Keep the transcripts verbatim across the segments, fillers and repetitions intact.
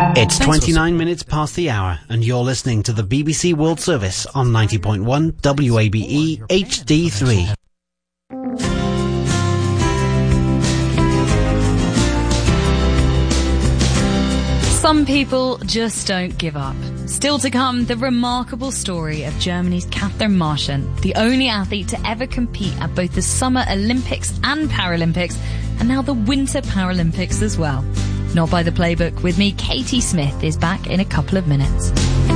It's twenty-nine minutes past the hour, and you're listening to the B B C World Service on ninety point one W A B E H D three. Some people just don't give up. Still to come, the remarkable story of Germany's Kathryn Marchant, the only athlete to ever compete at both the Summer Olympics and Paralympics, and now the Winter Paralympics as well. Not by the playbook. With me, Katie Smith is back in a couple of minutes.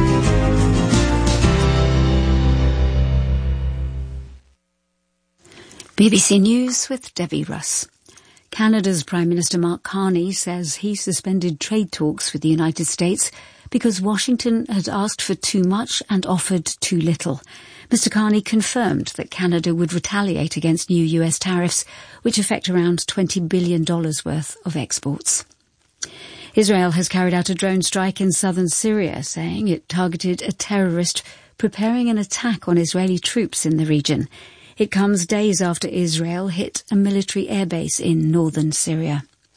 B B C News with Debbie Russ. Canada's Prime Minister Mark Carney says he suspended trade talks with the United States because Washington had asked for too much and offered too little. Mister Carney confirmed that Canada would retaliate against new U S tariffs, which affect around twenty billion dollars worth of exports. Israel has carried out a drone strike in southern Syria, saying it targeted a terrorist preparing an attack on Israeli troops in the region. It comes days after Israel hit a military airbase in northern Syria.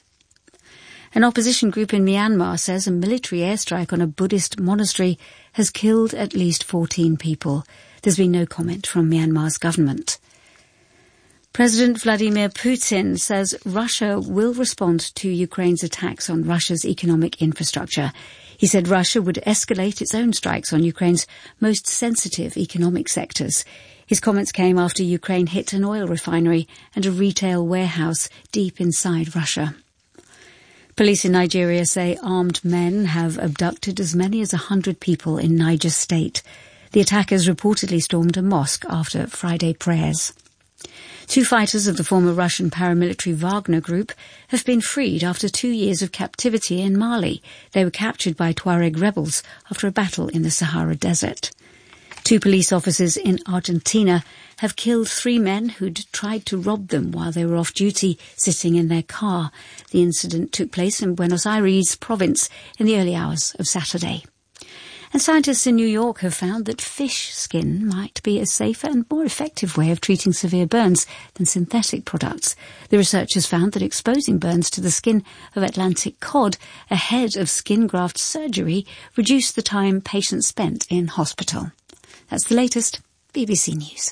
An opposition group in Myanmar says a military airstrike on a Buddhist monastery has killed at least fourteen people. There's been no comment from Myanmar's government. President Vladimir Putin says Russia will respond to Ukraine's attacks on Russia's economic infrastructure. He said Russia would escalate its own strikes on Ukraine's most sensitive economic sectors. His comments came after Ukraine hit an oil refinery and a retail warehouse deep inside Russia. Police in Nigeria say armed men have abducted as many as one hundred people in Niger State. The attackers reportedly stormed a mosque after Friday prayers. Two fighters of the former Russian paramilitary Wagner group have been freed after two years of captivity in Mali. They were captured by Tuareg rebels after a battle in the Sahara Desert. Two police officers in Argentina have killed three men who'd tried to rob them while they were off duty, sitting in their car. The incident took place in Buenos Aires province in the early hours of Saturday. And scientists in New York have found that fish skin might be a safer and more effective way of treating severe burns than synthetic products. The researchers found that exposing burns to the skin of Atlantic cod ahead of skin graft surgery reduced the time patients spent in hospital. That's the latest B B C News.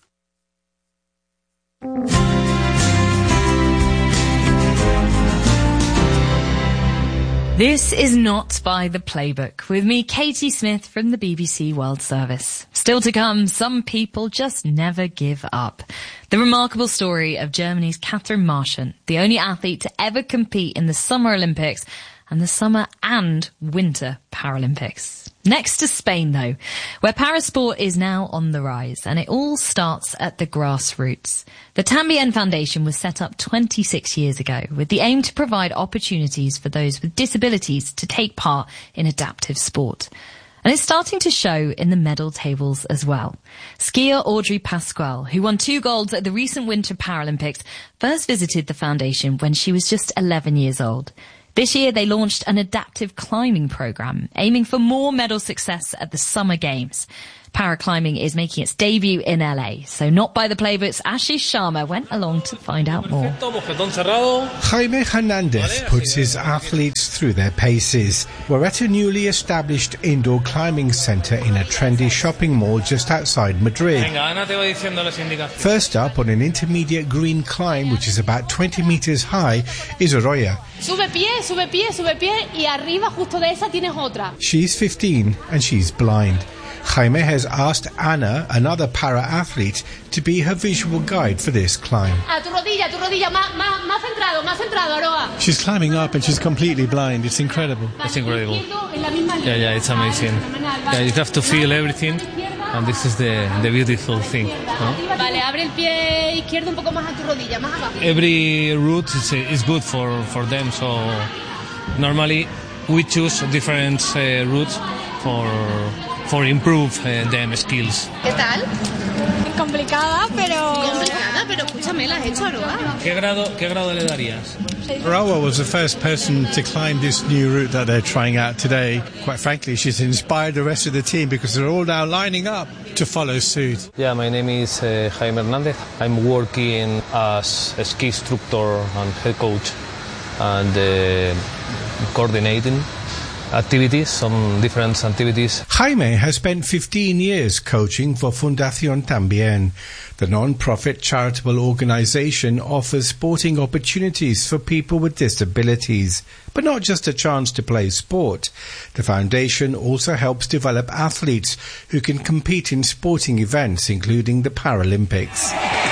This is Not by the Playbook, with me, Katie Smith, from the B B C World Service. Still to come, some people just never give up. The remarkable story of Germany's Kathryn Marchant, the only athlete to ever compete in the Summer Olympics and the Summer and Winter Paralympics. Next to Spain, though, where parasport is now on the rise, and it all starts at the grassroots. The Tambien Foundation was set up twenty-six years ago with the aim to provide opportunities for those with disabilities to take part in adaptive sport. And it's starting to show in the medal tables as well. Skier Audrey Pascual, who won two golds at the recent Winter Paralympics, first visited the foundation when she was just eleven years old. This year, they launched an adaptive climbing program, aiming for more medal success at the Summer Games. Paraclimbing is making its debut in L A, so Not by the Playbook's Ashish Sharma went along to find out more. Jaime Hernandez puts his athletes through their paces. We're at a newly established indoor climbing centre in a trendy shopping mall just outside Madrid. First up on an intermediate green climb, which is about twenty metres high, is Oroya. Sube pie, sube pie, sube pie, y arriba justo de esa tienes otra. She's fifteen and she's blind. Jaime has asked Anna, another para-athlete, to be her visual guide for this climb. A tu rodilla, tu rodilla, más, más, más centrado, más centrado, Aroa. She's climbing up and she's completely blind. It's incredible. It's incredible. Yeah, yeah, it's amazing. Yeah, you have to feel everything, and this is the, the beautiful thing. No? Vale, abre el pie izquierdo un poco más a tu rodilla, más abajo. Every route is, is good for, for them, so normally we choose different uh, routes for... for improve uh, them skills. ¿Qué tal? Complicada, pero... Complicada, pero escúchame, la has hecho, Aroa. ¿Qué grado, qué grado le darías? Aroa was the first person to climb this new route that they're trying out today. Quite frankly, she's inspired the rest of the team because they're all now lining up to follow suit. Yeah, my name is uh, Jaime Hernandez. I'm working as a ski instructor and head coach and uh, coordinating activities, some different activities. Jaime has spent fifteen years coaching for Fundación También. The non-profit charitable organization offers sporting opportunities for people with disabilities, but not just a chance to play sport. The foundation also helps develop athletes who can compete in sporting events, including the Paralympics.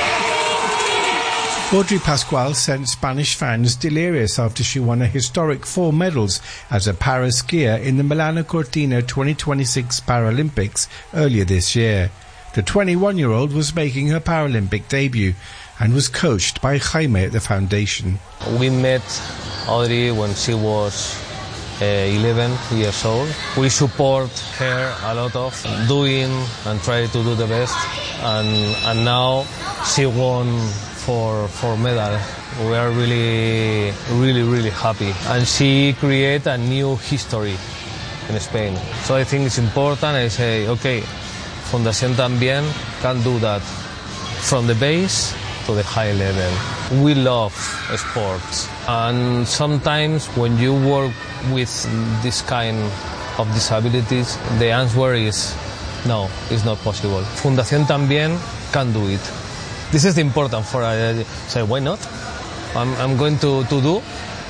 Audrey Pascual sent Spanish fans delirious after she won a historic four medals as a para-skier in the Milano Cortina twenty twenty-six Paralympics earlier this year. The twenty-one-year-old was making her Paralympic debut and was coached by Jaime at the foundation. We met Audrey when she was uh, eleven years old. We support her a lot of doing and try to do the best. And, and now she won for for medal. We are really, really, really happy. And she created a new history in Spain. So I think it's important. I say, okay, Fundación También can do that from the base to the high level. We love sports. And sometimes when you work with this kind of disabilities, the answer is no, it's not possible. Fundación También can do it. This is important for I say, why not? I'm, I'm going to, to do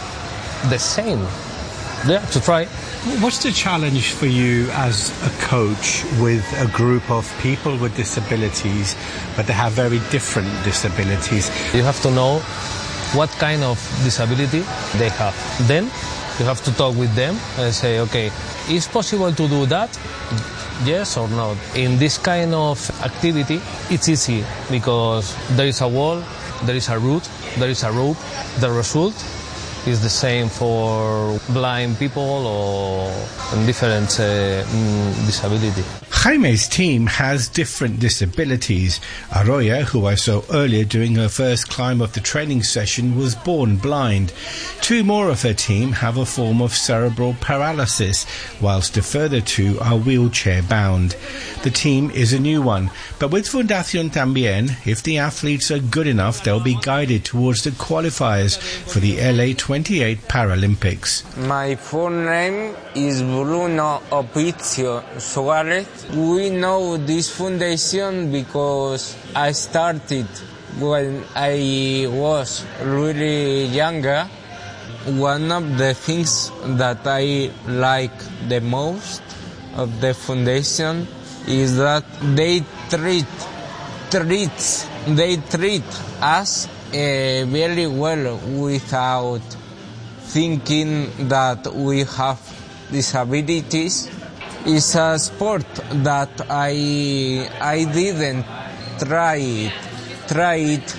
the same. Yeah, to try. What's the challenge for you as a coach with a group of people with disabilities, but they have very different disabilities? You have to know what kind of disability they have. Then you have to talk with them and say, okay, is possible to do that? Yes or no? In this kind of activity, it's easy because there is a wall, there is a route, there is a rope. The result is the same for blind people or different uh, disability. Jaime's team has different disabilities. Arroya, who I saw earlier doing her first climb of the training session, was born blind. Two more of her team have a form of cerebral paralysis, whilst a further two are wheelchair-bound. The team is a new one, but with Fundación También, if the athletes are good enough, they'll be guided towards the qualifiers for the L A twenty-eight Paralympics. My full name is Bruno Opizio Suarez. We know this foundation because I started when I was really younger. One of the things that I like the most of the foundation is that they treat treats they treat us uh, very well without thinking that we have disabilities. It's a sport that I I didn't try it, try it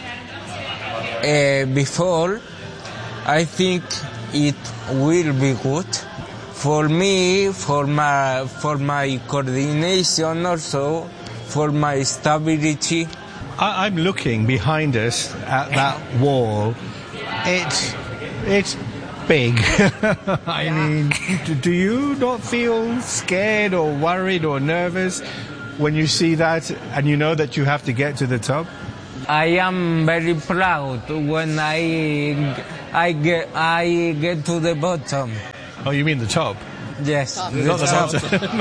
uh, before. I think it will be good for me, for my for my coordination, also for my stability. I, I'm looking behind us at that wall. It's it's big. I mean, do you not feel scared or worried or nervous when you see that and you know that you have to get to the top? I am very proud when I I get I get to the bottom. Oh, you mean the top? Yes, top. The, Not the top.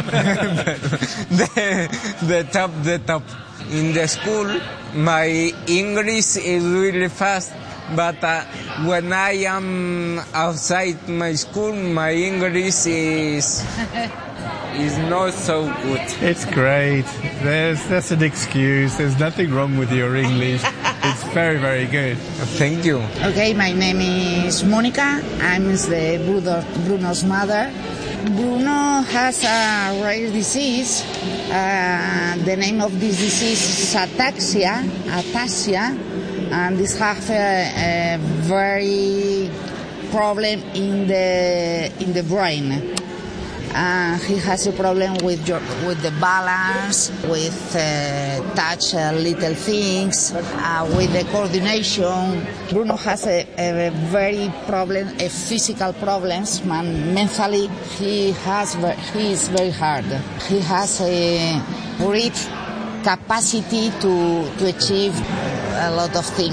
the, the top, the top. In the school, my English is really fast. But uh, when I am outside my school, my English is is not so good. It's great. There's that's an excuse. There's nothing wrong with your English. It's very, very good. Thank you. Okay, my name is Monica. I'm the Bruno, Bruno's mother. Bruno has a rare disease. Uh, the name of this disease is ataxia. Ataxia. And this have a, a very problem in the in the brain. Uh, he has a problem with your, with the balance, with uh, touch uh, little things, uh, with the coordination. Bruno has a, a very problem, a physical problems. Man, mentally, he has he is very hard. He has a great capacity to to achieve a lot of things.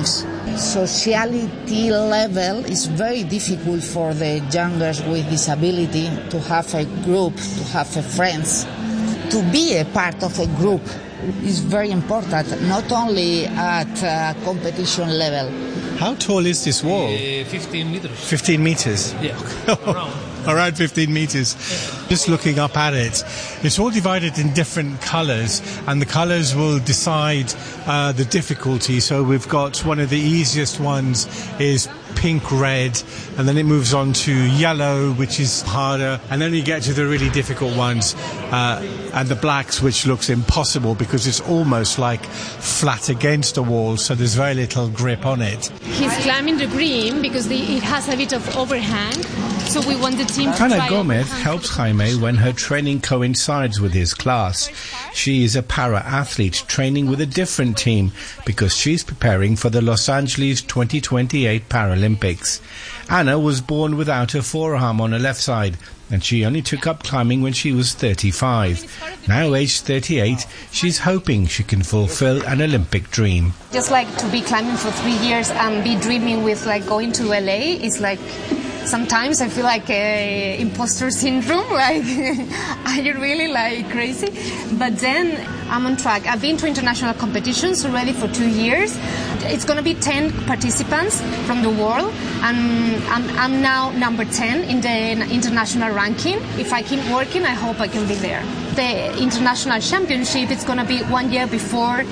sociality level, it's very difficult for the youngers with disability to have a group, to have a friends. To be a part of a group is very important, not only at uh, competition level. How tall is this wall? Uh, fifteen meters. fifteen meters? Yeah, around. Around fifteen meters. Just looking up at it, it's all divided in different colours, and the colours will decide uh, the difficulty. So we've got one of the easiest ones is pink, red, and then it moves on to yellow, which is harder, and then you get to the really difficult ones, uh, and the blacks, which looks impossible because it's almost like flat against a wall, so there's very little grip on it. He's climbing the green because the, it has a bit of overhang, so we want the team to Ana try Gomez helps Jaime when her training coincides with his class. She is a para-athlete training with a different team because she's preparing for the Los Angeles twenty twenty-eight Paralympics. Anna was born without a forearm on her left side, and she only took up climbing when she was thirty-five. Now aged thirty-eight, she's hoping she can fulfill an Olympic dream. Just like to be climbing for three years and be dreaming with like going to L A is like, sometimes I feel like a imposter syndrome, like, are you really like crazy? But then I'm on track. I've been to international competitions already for two years. It's going to be ten participants from the world, and I'm, I'm now number ten in the international ranking. If I keep working, I hope I can be there. The international championship is going to be one year before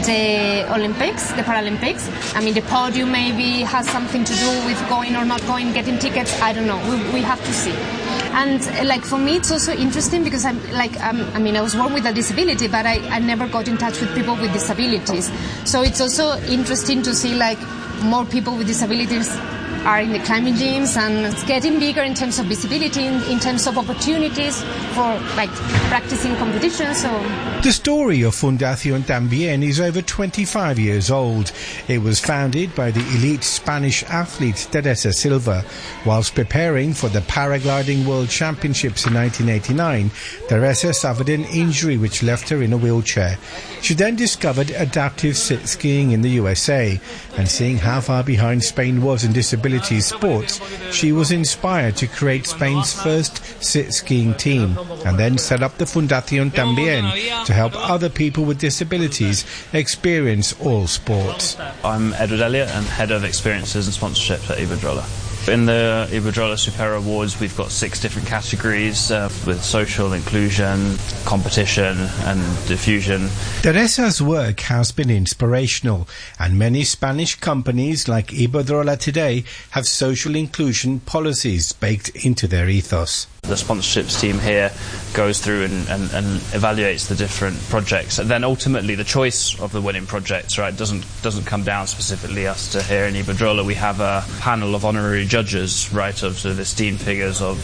the Olympics, the Paralympics. I mean, the podium maybe has something to do with going or not going, getting tickets. I don't know. We, we have to see. And uh, like for me, it's also interesting because I'm like um, I mean, I was born with a disability, but I, I never got in touch with people with disabilities. So it's also interesting to see like more people with disabilities are in the climbing gyms, and it's getting bigger in terms of visibility, in, in terms of opportunities for like practicing competitions. So the story of Fundación Tambien is over twenty-five years old. It was founded by the elite Spanish athlete Teresa Silva. Whilst preparing for the Paragliding World Championships in nineteen eighty-nine, Teresa suffered an injury which left her in a wheelchair. She then discovered adaptive sit skiing in the U S A, and seeing how far behind Spain was in disability sports, she was inspired to create Spain's first sit skiing team, and then set up the Fundación Tambien to help other people with disabilities experience all sports. I'm Edward Elliott and Head of Experiences and Sponsorship at Iberdrola. In the Iberdrola Supera Awards, we've got six different categories uh, with social inclusion, competition and diffusion. Teresa's work has been inspirational, and many Spanish companies like Iberdrola today have social inclusion policies baked into their ethos. The sponsorships team here goes through and, and, and evaluates the different projects, and then ultimately the choice of the winning projects, right, doesn't doesn't come down specifically us to here in Iberdrola. We have a panel of honorary judges, right, of sort of esteemed figures of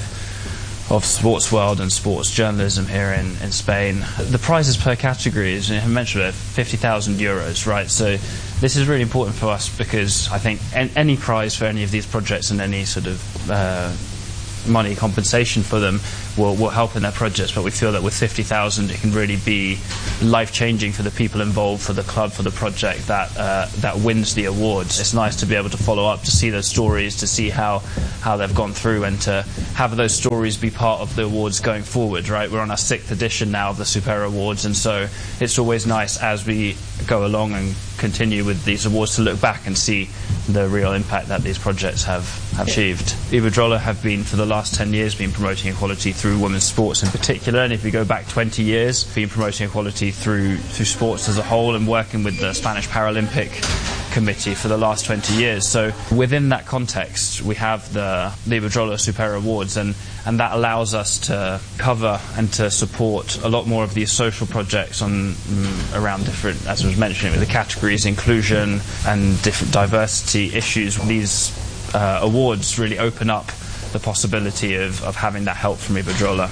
of sports world and sports journalism here in, in Spain. The prizes per category is, I mentioned it, fifty thousand euros, right? So this is really important for us because I think en- any prize for any of these projects and any sort of uh, money compensation for them will, will help in their projects, but we feel that with fifty thousand it can really be life-changing for the people involved, for the club, for the project that uh, that wins the awards. It's nice to be able to follow up, to see those stories, to see how how they've gone through, and to have those stories be part of the awards going forward, right? We're on our sixth edition now of the Supera Awards, and so it's always nice as we go along and continue with these awards to look back and see the real impact that these projects have, have achieved. Iberdrola have been, for the last ten years, been promoting equality through women's sports in particular, and if we go back twenty years, been promoting equality through through sports as a whole, and working with the Spanish Paralympic Committee for the last twenty years. So within that context, we have the, the Iberdrola Supera Awards, and, and that allows us to cover and to support a lot more of these social projects on mm, around different, as I was mentioning, with the categories, inclusion and different diversity issues. These uh, awards really open up the possibility of, of having that help from Iberdrola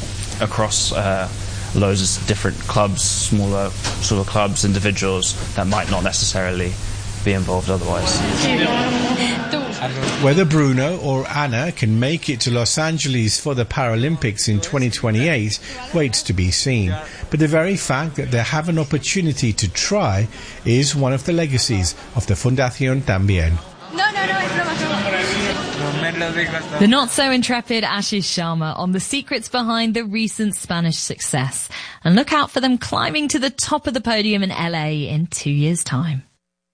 across uh, loads of different clubs, smaller sort of clubs, individuals that might not necessarily be involved otherwise. Whether Bruno or Anna can make it to Los Angeles for the Paralympics in twenty twenty-eight waits to be seen. But the very fact that they have an opportunity to try is one of the legacies of the Fundación También. No, no, no, it's not. The not-so-intrepid Ashish Sharma on the secrets behind the recent Spanish success. And look out for them climbing to the top of the podium in L A in two years' time.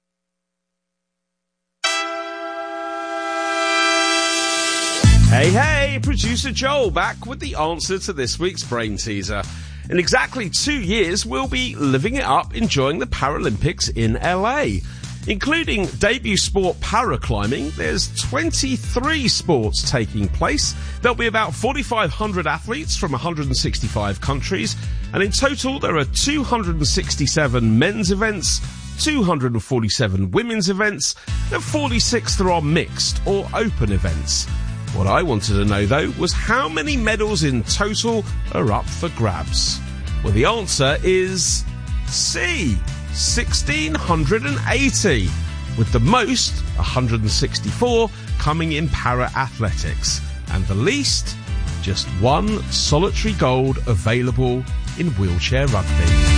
Hey, hey, producer Joel back with the answer to this week's brain teaser. In exactly two years, we'll be living it up, enjoying the Paralympics in L A. Including debut sport paraclimbing, there's twenty-three sports taking place. There'll be about forty-five hundred athletes from one hundred sixty-five countries, and in total there are two hundred sixty-seven men's events, two hundred forty-seven women's events, and forty-six there are mixed or open events. What I wanted to know, though, was how many medals in total are up for grabs? Well, the answer is C, one thousand six hundred eighty, with the most, one hundred sixty-four, coming in para-athletics, and the least, just one solitary gold available in wheelchair rugby.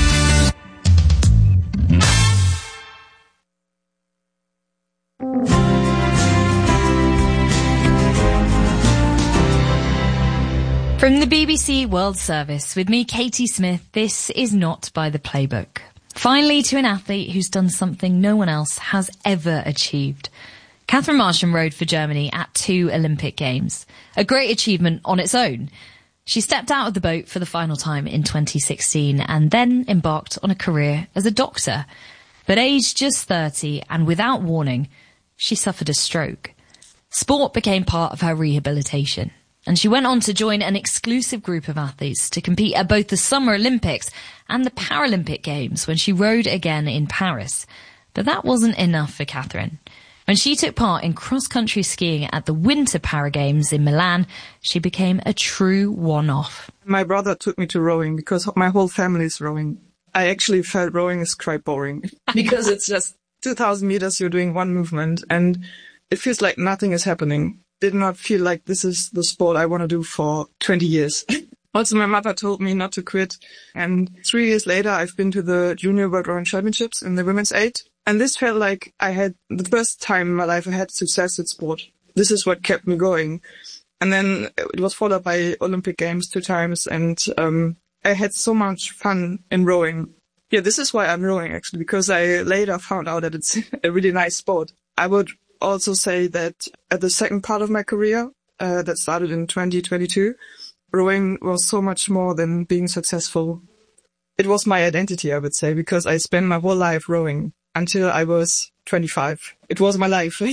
From the B B C World Service, with me, Katie Smith, this is Not by the Playbook. Finally, to an athlete who's done something no one else has ever achieved. Catherine Marsham rode for Germany at two Olympic Games. A great achievement on its own. She stepped out of the boat for the final time in twenty sixteen and then embarked on a career as a doctor. But aged just thirty and without warning, she suffered a stroke. Sport became part of her rehabilitation. And she went on to join an exclusive group of athletes to compete at both the Summer Olympics and the Paralympic Games when she rode again in Paris. But that wasn't enough for Catherine. When she took part in cross-country skiing at the Winter Paragames in Milan, she became a true one-off. My brother took me to rowing because my whole family is rowing. I actually felt rowing is quite boring because it's just two thousand meters, you're doing one movement and it feels like nothing is happening. Did not feel like this is the sport I want to do for twenty years. Also, my mother told me not to quit. And three years later, I've been to the Junior World Rowing Championships in the women's eight. And this felt like I had the first time in my life I had success at sport. This is what kept me going. And then it was followed by Olympic Games two times. And um I had so much fun in rowing. Yeah, this is why I'm rowing, actually, because I later found out that it's a really nice sport. I would also say that at the second part of my career, uh, that started in twenty twenty-two, rowing was so much more than being successful. It was my identity, I would say, because I spent my whole life rowing until I was twenty-five. It was my life.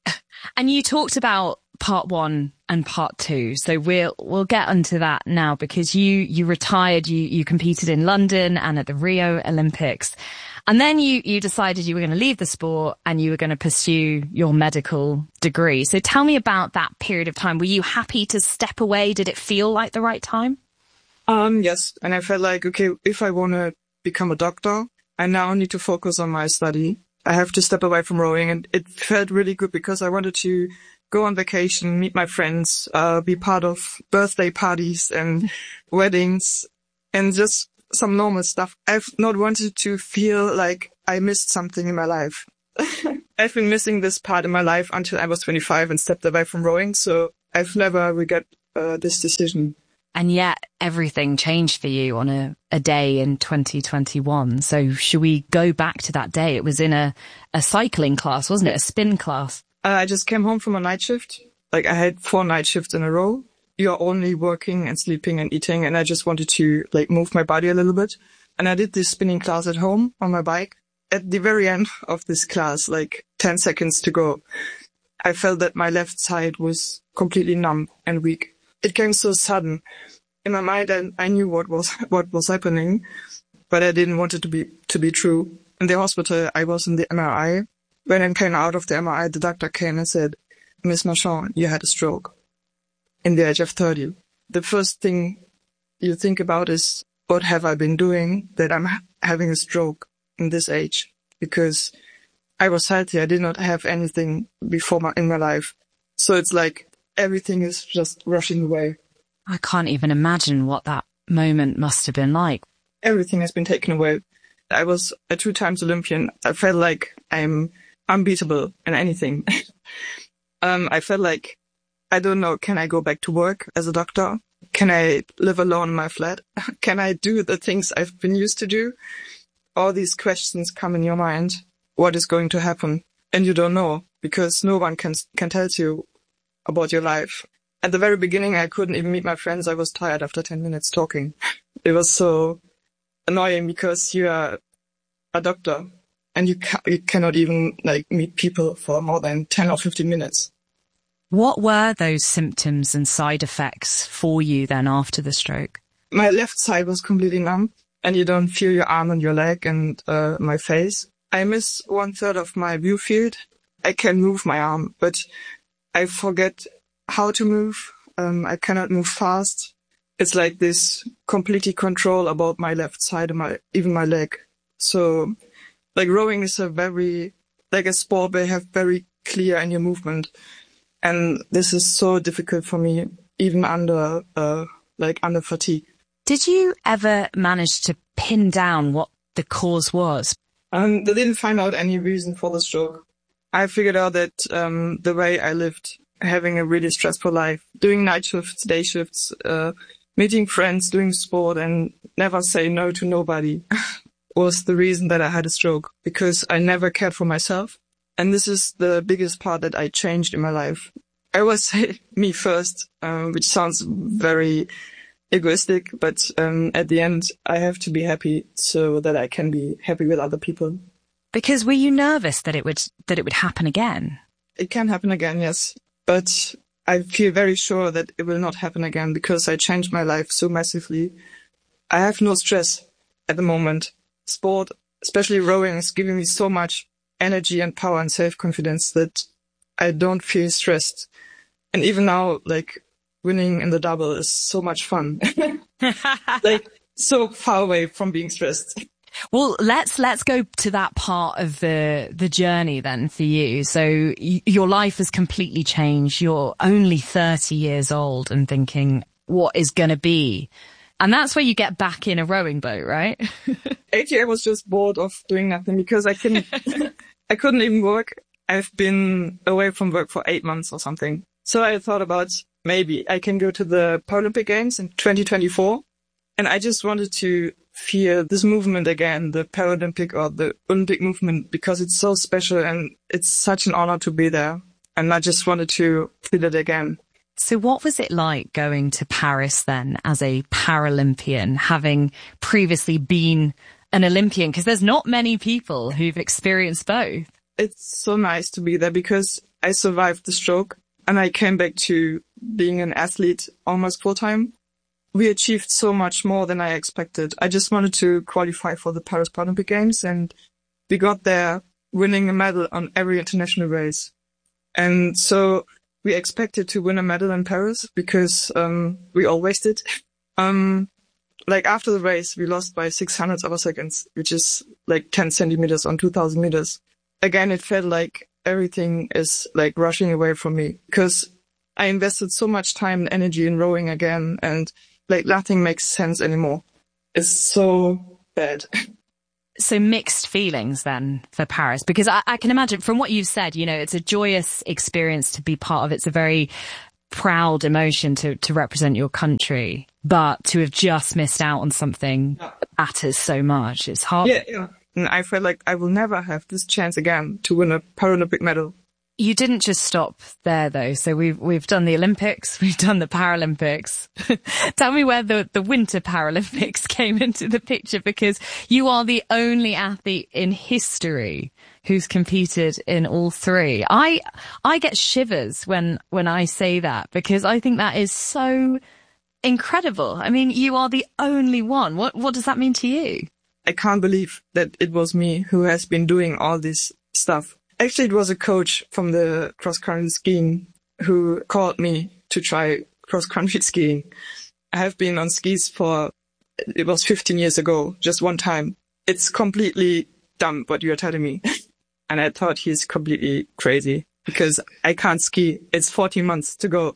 And you talked about part one and part two. So we'll, we'll get onto that now because you, you retired, you, you competed in London and at the Rio Olympics. And then you, you decided you were going to leave the sport and you were going to pursue your medical degree. So tell me about that period of time. Were you happy to step away? Did it feel like the right time? Um, yes. And I felt like, okay, if I want to become a doctor, I now need to focus on my study. I have to step away from rowing. And it felt really good because I wanted to go on vacation, meet my friends, uh, be part of birthday parties and weddings and just some normal stuff. I've not wanted to feel like I missed something in my life. I've been missing this part in my life until I was twenty-five and stepped away from rowing. So I've never regret uh, this decision. And yet everything changed for you on a, a day in twenty twenty-one. So should we go back to that day? It was in a, a cycling class, wasn't it? A spin class. Uh, I just came home from a night shift. Like I had four night shifts in a row. You're only working and sleeping and eating. And I just wanted to like move my body a little bit. And I did this spinning class at home on my bike. At the very end of this class, like ten seconds to go, I felt that my left side was completely numb and weak. It came so sudden. In my mind, I, I knew what was, what was happening, but I didn't want it to be, to be true. In the hospital, I was in the M R I. When I came out of the M R I, the doctor came and said, Miss Marchand, you had a stroke in the age of thirty. The first thing you think about is, what have I been doing that I'm ha- having a stroke in this age? Because I was healthy. I did not have anything before my, in my life. So it's like everything is just rushing away. I can't even imagine what that moment must have been like. Everything has been taken away. I was a two times Olympian. I felt like I'm unbeatable in anything. um, I felt like, I don't know, can I go back to work as a doctor? Can I live alone in my flat? Can I do the things I've been used to do? All these questions come in your mind. What is going to happen? And you don't know, because no one can can tell you about your life. At the very beginning, I couldn't even meet my friends. I was tired after ten minutes talking. It was so annoying because you are a doctor and you, ca- you cannot even like meet people for more than ten or fifteen minutes. What were those symptoms and side effects for you then after the stroke? My left side was completely numb and you don't feel your arm and your leg and uh, my face. I miss one third of my view field. I can move my arm, but I forget how to move. Um, I cannot move fast. It's like this completely control about my left side and my, even my leg. So like rowing is a very, like a sport where you have very clear in your movement. And this is so difficult for me, even under, uh, like under fatigue. Did you ever manage to pin down what the cause was? Um, they didn't find out any reason for the stroke. I figured out that, um, the way I lived, having a really stressful life, doing night shifts, day shifts, uh, meeting friends, doing sport and never say no to nobody was the reason that I had a stroke, because I never cared for myself. And this is the biggest part that I changed in my life. I always say me first, um, which sounds very egoistic, but um, at the end, I have to be happy so that I can be happy with other people. Because were you nervous that it would that it would happen again? It can happen again, yes. But I feel very sure that it will not happen again because I changed my life so massively. I have no stress at the moment. Sport, especially rowing, is giving me so much energy and power and self-confidence that I don't feel stressed. And even now, like, winning in the double is so much fun. Like, so far away from being stressed. Well, let's let's go to that part of the the journey then for you. So y- your life has completely changed. You're only thirty years old and thinking, what is going to be? And that's where you get back in a rowing boat, right? Actually, I was just bored of doing nothing because I couldn't, I couldn't even work. I've been away from work for eight months or something. So I thought about maybe I can go to the Paralympic Games in twenty twenty-four. And I just wanted to feel this movement again, the Paralympic or the Olympic movement, because it's so special and it's such an honor to be there. And I just wanted to feel it again. So what was it like going to Paris then as a Paralympian, having previously been an Olympian? Because there's not many people who've experienced both. It's so nice to be there because I survived the stroke and I came back to being an athlete almost full time. We achieved so much more than I expected. I just wanted to qualify for the Paris Paralympic Games and we got there winning a medal on every international race. And so we expected to win a medal in Paris because um we always did. Um like after the race, we lost by six hundredths of a second, which is like ten centimeters on two thousand meters. Again, it felt like everything is like rushing away from me because I invested so much time and energy in rowing again and like nothing makes sense anymore. It's so bad. So mixed feelings then for Paris, because I, I can imagine from what you've said, you know, it's a joyous experience to be part of. It's a very proud emotion to, to represent your country, but to have just missed out on something yeah. matters so much. It's hard. Yeah, yeah. And I felt like I will never have this chance again to win a Paralympic medal. You didn't just stop there though. So we've, we've done the Olympics, we've done the Paralympics. Tell me where the, the Winter Paralympics came into the picture, because you are the only athlete in history who's competed in all three. I, I get shivers when, when I say that because I think that is so incredible. I mean, you are the only one. What, what does that mean to you? I can't believe that it was me who has been doing all this stuff. Actually, it was a coach from the cross-country skiing who called me to try cross-country skiing. I have been on skis for, it was fifteen years ago, just one time. It's completely dumb what you're telling me. And I thought he's completely crazy because I can't ski. It's fourteen months to go.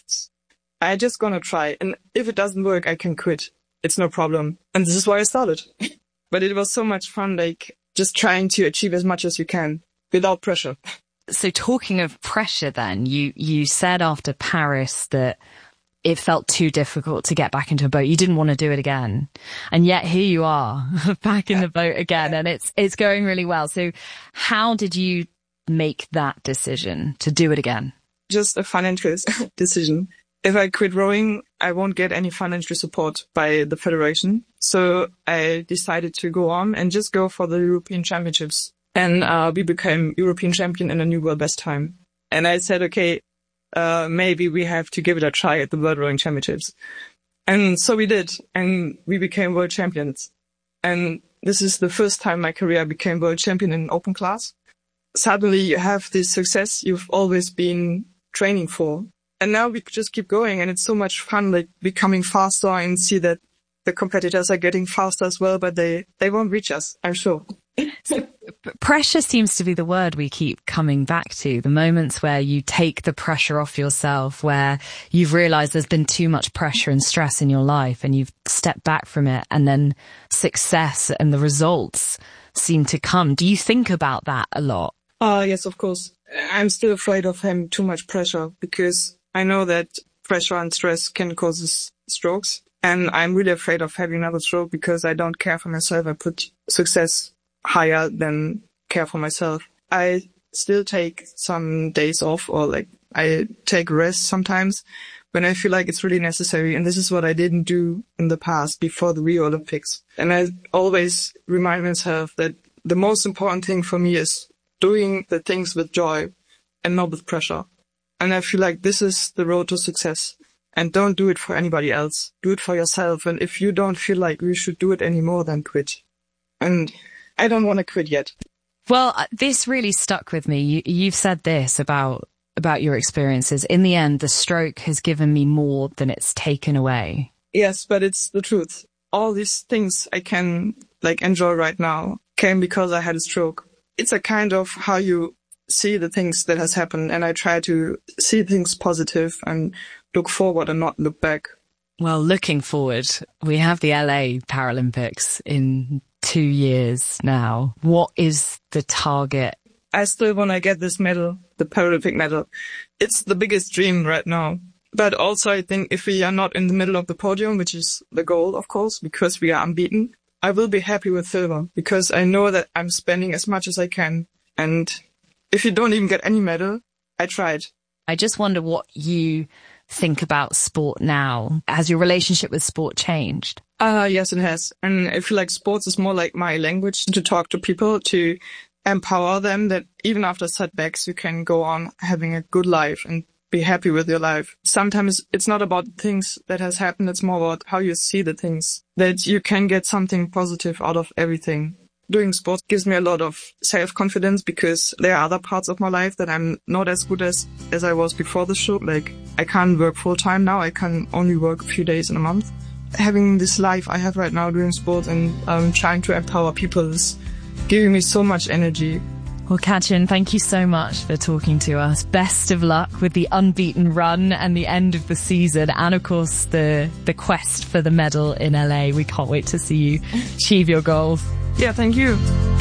I just gonna try. And if it doesn't work, I can quit. It's no problem. And this is why I started. But it was so much fun, like just trying to achieve as much as you can without pressure. So talking of pressure then, you, you said after Paris that it felt too difficult to get back into a boat. You didn't want to do it again. And yet here you are back in the boat again and it's, it's going really well. So how did you make that decision to do it again? Just a financial decision. If I quit rowing, I won't get any financial support by the federation. So I decided to go on and just go for the European Championships. And uh, we became European champion in a new world best time. And I said, okay, uh, maybe we have to give it a try at the World Rowing Championships. And so we did. And we became world champions. And this is the first time in my career I became world champion in open class. Suddenly you have this success you've always been training for. And now we just keep going. And it's so much fun, like becoming faster and see that the competitors are getting faster as well, but they, they won't reach us, I'm sure. So pressure seems to be the word we keep coming back to, the moments where you take the pressure off yourself, where you've realized there's been too much pressure and stress in your life and you've stepped back from it, and then success and the results seem to come. Do you think about that a lot? Uh, yes, of course. I'm still afraid of having too much pressure because I know that pressure and stress can cause strokes. And I'm really afraid of having another stroke because I don't care for myself. I put success higher than care for myself. I still take some days off, or like I take rest sometimes when I feel like it's really necessary. And this is what I didn't do in the past before the Rio Olympics. And I always remind myself that the most important thing for me is doing the things with joy and not with pressure. And I feel like this is the road to success. And don't do it for anybody else. Do it for yourself. And if you don't feel like you should do it anymore, then quit. And I don't want to quit yet. Well, this really stuck with me. You, you've said this about, about your experiences. In the end, the stroke has given me more than it's taken away. Yes, but it's the truth. All these things I can like enjoy right now came because I had a stroke. It's a kind of how you see the things that has happened. And I try to see things positive and look forward and not look back. Well, looking forward, we have the L A Paralympics in two years now. What is the target? I still want to get this medal, the Paralympic medal. It's the biggest dream right now. But also I think if we are not in the middle of the podium, which is the goal, of course, because we are unbeaten, I will be happy with silver because I know that I'm spending as much as I can. And if you don't even get any medal, I tried. I just wonder what you think about sport now. Has your relationship with sport changed? Uh, yes, it has. And I feel like sports is more like my language to talk to people, to empower them that even after setbacks, you can go on having a good life and be happy with your life. Sometimes it's not about things that has happened. It's more about how you see the things, that you can get something positive out of everything. Doing sports gives me a lot of self-confidence because there are other parts of my life that I'm not as good as, as I was before the show. Like, I can't work full-time now. I can only work a few days in a month. Having this life I have right now doing sports and um, trying to empower people is giving me so much energy. Well, Katrin, thank you so much for talking to us. Best of luck with the unbeaten run and the end of the season, and of course the, the quest for the medal in L A. We can't wait to see you achieve your goals. Yeah, thank you.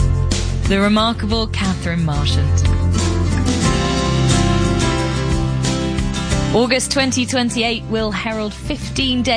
The remarkable Katrin Marchant. August twenty twenty-eight will herald fifteen days